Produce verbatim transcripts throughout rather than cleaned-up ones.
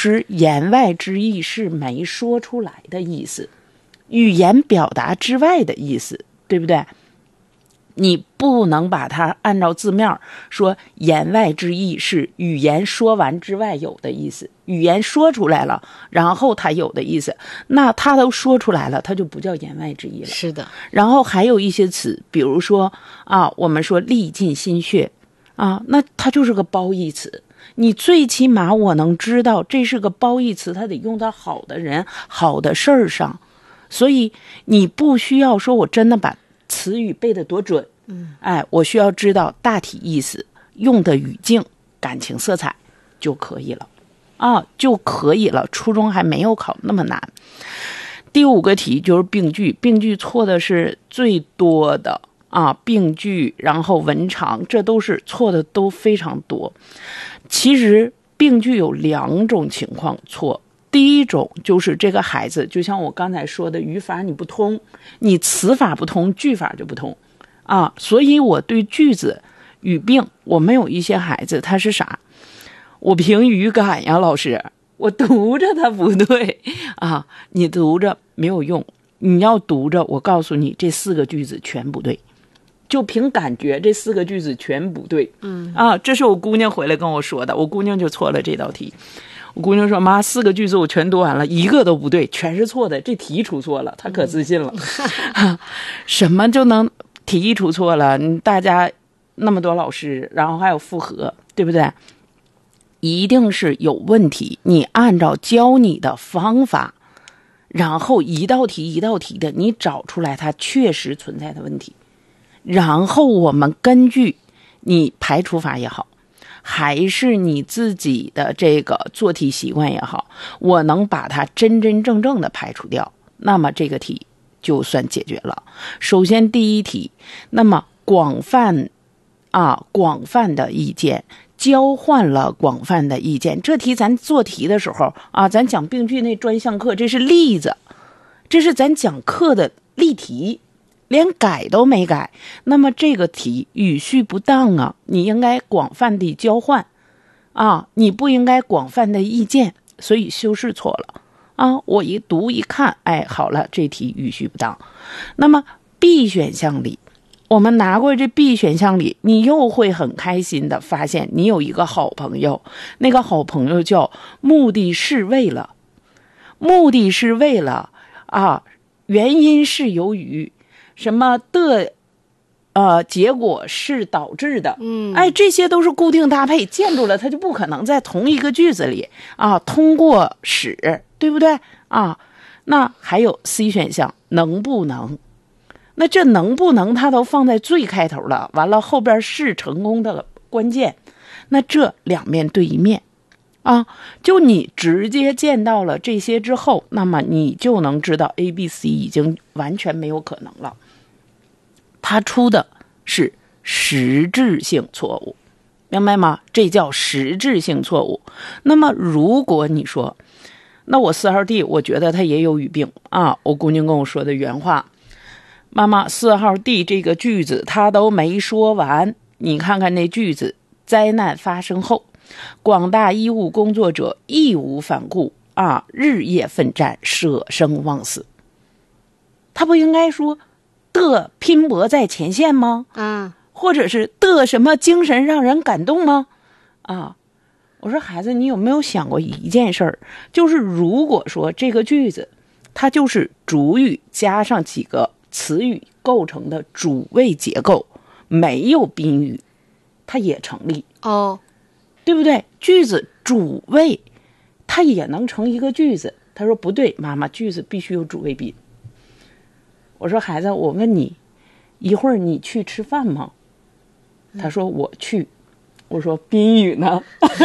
师言外之意是没说出来的意思，语言表达之外的意思，对不对？你不能把它按照字面说，言外之意是语言说完之外有的意思，语言说出来了，然后它有的意思，那它都说出来了，它就不叫言外之意了。 是的。 然后还有一些词，比如说啊，我们说历尽心血啊，那它就是个褒义词。你最起码我能知道这是个褒义词，它得用到好的人、好的事儿上。所以你不需要说我真的把词语背得多准，嗯，哎，我需要知道大体意思、用的语境、感情色彩就可以了，啊，就可以了。初中还没有考那么难。第五个题就是病句，病句错的是最多的啊，病句，然后文长，这都是错的都非常多。其实病句有两种情况错。第一种就是这个孩子，就像我刚才说的，语法你不通，你词法不通，句法就不通啊。所以我对句子、语病，我们有一些孩子他是啥？我凭语感呀，老师，我读着他不对啊，你读着没有用，你要读着，我告诉你，这四个句子全不对。就凭感觉，这四个句子全不对。嗯啊，这是我姑娘回来跟我说的，我姑娘就错了这道题。我姑娘说：“妈，四个句子我全读完了，一个都不对，全是错的。这题出错了，她可自信了。嗯、什么就能题出错了？大家那么多老师，然后还有复核，对不对？一定是有问题。你按照教你的方法，然后一道题一道题的，你找出来它确实存在的问题，然后我们根据你排除法也好。”还是你自己的这个做题习惯也好，我能把它真真正正的排除掉，那么这个题就算解决了。首先第一题，那么广泛啊广泛的意见，交换了广泛的意见。这题咱做题的时候啊，咱讲病句那专项课，这是例子，这是咱讲课的例题。连改都没改，那么这个题语序不当啊，你应该广泛的交换啊，你不应该广泛的意见，所以修饰错了啊。我一读一看，哎，好了，这题语序不当。那么 B 选项里，我们拿过这 B 选项里，你又会很开心的发现你有一个好朋友，那个好朋友叫目的是为了，目的是为了啊，原因是由于什么的，呃，结果是导致的，嗯，哎，这些都是固定搭配，见住了它就不可能在同一个句子里啊通过使，对不对啊？那还有 C 选项，能不能？那这能不能它都放在最开头了，完了后边是成功的关键，那这两面对一面啊，就你直接见到了这些之后，那么你就能知道 A、B、C 已经完全没有可能了。它出的是实质性错误，明白吗？这叫实质性错误。那么如果你说，那我四号 D 我觉得他也有语病啊，我姑娘跟我说的原话，妈妈，四号 D 这个句子他都没说完，你看看那句子，灾难发生后，广大医务工作者义无反顾啊，日夜奋战，舍生忘死。他不应该说的拼搏在前线吗？ 嗯， 或者是的什么精神让人感动吗？啊，我说孩子，你有没有想过一件事儿？就是如果说这个句子，它就是主语加上几个词语构成的主谓结构，没有宾语，它也成立哦， 对不对？句子主谓，它也能成一个句子。他说不对，妈妈，句子必须有主谓宾。我说孩子，我问你，一会儿你去吃饭吗？他说我去。我说宾语呢？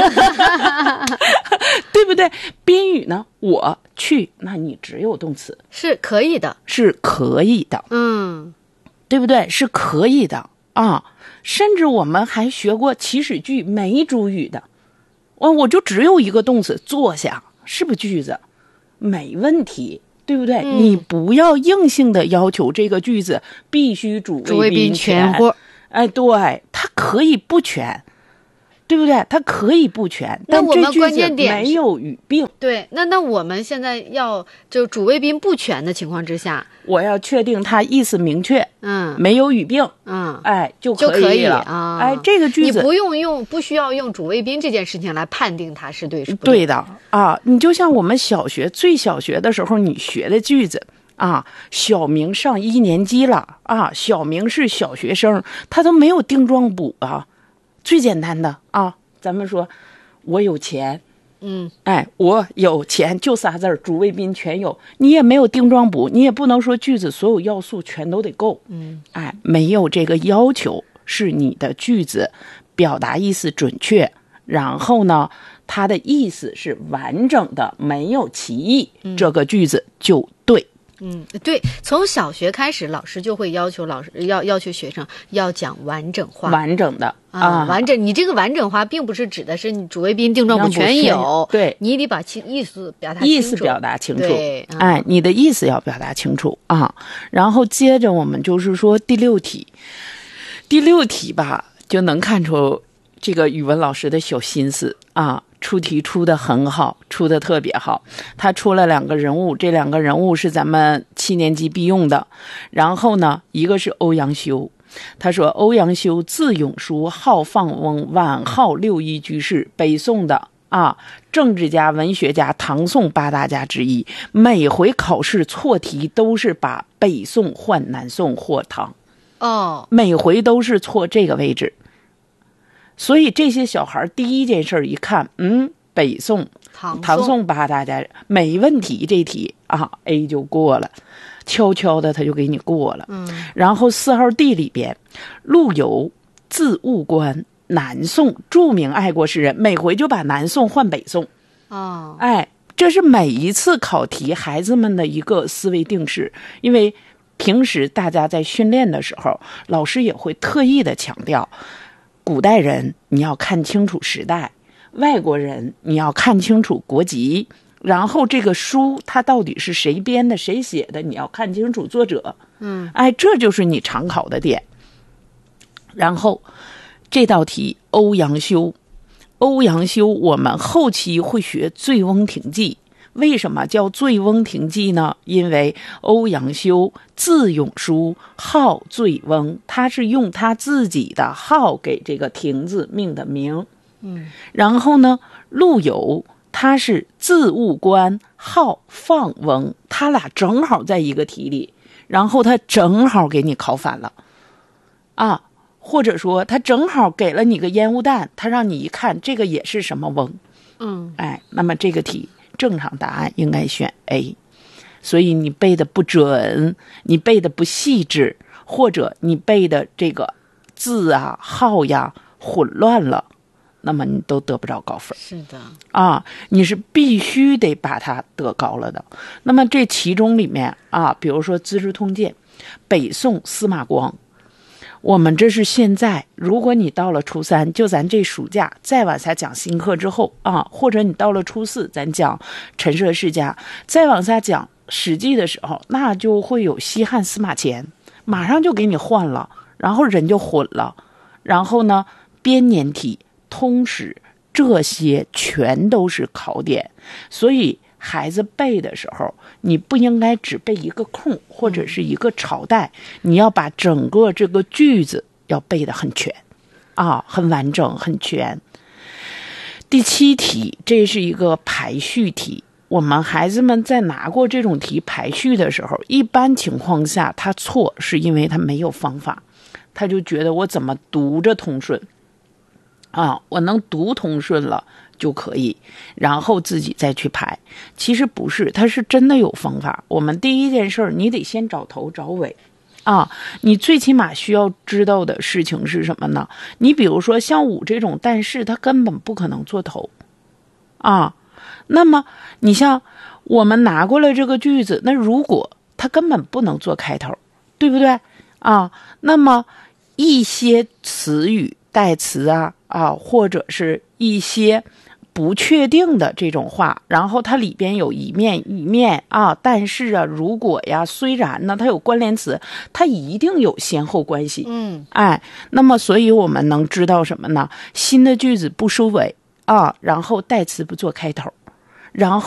对不对？宾语呢？我去，那你只有动词， 是可以的， 是可以的， 嗯， 对不对？是可以的啊。甚至我们还学过祈使句没主语的，我我就只有一个动词坐下，是不是句子？没问题。对不对、嗯、你不要硬性的要求这个句子必须主谓宾全， 或哎，对，它可以不全， 对不对？它可以不全，但我们这句子关键点没有语病。 对，那那我们现在要就主谓宾不全的情况之下， 我要确定它意思明确， 嗯， 没有语病， 嗯， 哎，就就可以了啊。 哎，这个句子你不用用，不需要用主谓宾这件事情来判定它是对是不对的啊。你就像我们小学最小学的时候，你学的句子啊，小明上一年级了啊，小明是小学生，他都没有定状补啊。最简单的啊，咱们说我有钱， 嗯， 哎，我有钱，就仨字儿，主谓宾全有，你也没有定状补，你也不能说句子所有要素全都得够， 嗯， 哎，没有这个要求，是你的句子表达意思准确，然后呢，它的意思是完整的，没有歧义， 嗯、 这个句子就对。 嗯，对，从小学开始，老师就会要求老师要要求学生要讲完整话， 完整的啊， 啊完整。你这个完整话，并不是指的是你主谓宾、定状补全有， 对， 你得把清意思表达清楚， 意思表达清楚， 对，啊、 哎，你的意思要表达清楚啊。然后接着我们就是说第六题，第六题吧，就能看出这个语文老师的小心思啊。出题出的很好，出的特别好。他出了两个人物，这两个人物是咱们七年级必用的。然后呢，一个是欧阳修，他说欧阳修字永叔，号放翁，晚号六一居士，北宋的啊政治家、文学家，唐宋八大家之一。每回考试错题都是把北宋换南宋或唐， 哦， 每回都是错这个位置。所以这些小孩第一件事一看，嗯，北宋、 唐宋唐宋八大家没问题，这题啊 A 就过了，悄悄的他就给你过了。 嗯， 然后四号 D 里边，陆游字务观，南宋著名爱国诗人，每回就把南宋换北宋。 哦， 哎，这是每一次考题孩子们的一个思维定式，因为平时大家在训练的时候，老师也会特意的强调。古代人你要看清楚时代，外国人你要看清楚国籍，然后这个书它到底是谁编的谁写的，你要看清楚作者。 嗯， 哎，这就是你常考的点。然后这道题欧阳修，欧阳修我们后期会学《醉翁亭记》，为什么叫《醉翁亭记》呢？因为欧阳修字永叔，号醉翁，他是用他自己的号给这个亭子命的名。 嗯， 然后呢，陆游他是字务观，号放翁，他俩正好在一个题里，然后他正好给你考反了啊，或者说他正好给了你个烟雾弹，他让你一看这个也是什么翁。 嗯， 哎，那么这个题正常答案应该选 A。 所以你背的不准，你背的不细致，或者你背的这个字啊号呀混乱了，那么你都得不着高分。 是的啊，你是必须得把它得高了的。那么这其中里面啊，比如说《资治通鉴》，北宋司马光，我们这是现在，如果你到了初三，就咱这暑假再往下讲新课之后啊，或者你到了初四，咱讲陈涉世家，再往下讲史记的时候，那就会有西汉司马迁，马上就给你换了，然后人就混了。然后呢，编年体、通史，这些全都是考点。所以孩子背的时候，你不应该只背一个空或者是一个朝代，你要把整个这个句子要背得很全啊，很完整很全。第七题，这是一个排序题。我们孩子们在拿过这种题排序的时候，一般情况下他错是因为他没有方法，他就觉得我怎么读着通顺啊，我能读通顺了就可以，然后自己再去排。其实不是，他是真的有方法。我们第一件事你得先找头找尾啊，你最起码需要知道的事情是什么呢？你比如说像五这种，但是他根本不可能做头啊。那么你像我们拿过来这个句子，那如果他根本不能做开头，对不对啊？那么一些词语代词啊啊，或者是一些不确定的这种话，然后它里边有一面一面啊，但是啊，如果呀，虽然呢，它有关联词，它一定有先后关系。 嗯， 哎，那么所以我们能知道什么呢？新的句子不收尾啊，然后代词不做开头，然后。